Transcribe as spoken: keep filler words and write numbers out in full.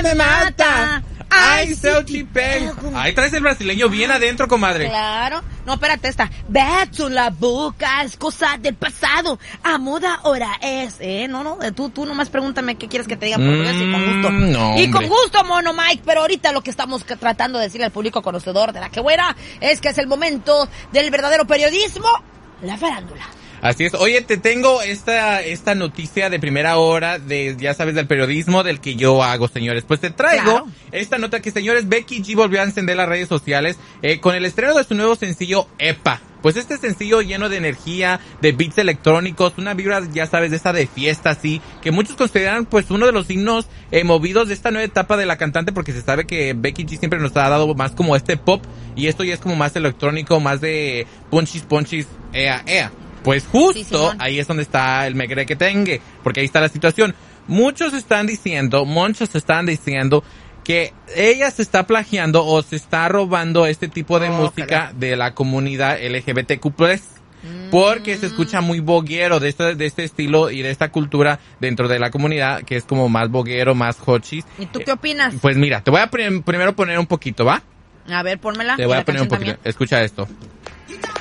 me mata. Ay, so chipé. Ahí traes el brasileño bien adentro, comadre. Claro. No, espérate esta. Beso en la boca es cosa del pasado. A moda ahora es. Eh, no, no. Tú, tú nomás pregúntame qué quieres que te diga en portugués y con gusto. Mm, no, y con hombre. gusto, mono Mike. Pero ahorita lo que estamos tratando de decirle al público conocedor de la que buena es que es el momento del verdadero periodismo, la farándula. Así es. Oye, te tengo esta esta noticia de primera hora de, ya sabes, del periodismo del que yo hago, señores. Pues te traigo Claro. esta nota que, señores, Becky G volvió a encender las redes sociales eh, con el estreno de su nuevo sencillo, Epa. Pues este sencillo lleno de energía, de beats electrónicos, una vibra, ya sabes, de esta de fiesta, así, que muchos consideran pues uno de los himnos eh, movidos de esta nueva etapa de la cantante, porque se sabe que Becky G siempre nos ha dado más como este pop, y esto ya es como más electrónico, más de punchis, punchis, ea, ea. Pues justo Sí, ahí es donde está el megre que tengue, porque ahí está la situación. Muchos están diciendo, muchos están diciendo que ella se está plagiando o se está robando este tipo de Oh, música claro. de la comunidad L G B T Q plus, porque se escucha muy boguero de este, de este estilo y de esta cultura dentro de la comunidad, que es como más boguero, más hochis. ¿Y tú qué opinas? Pues mira, te voy a prim- primero poner un poquito, ¿va? A ver, pónmela. Te Y voy la a poner un canción poquito. también. Escucha esto.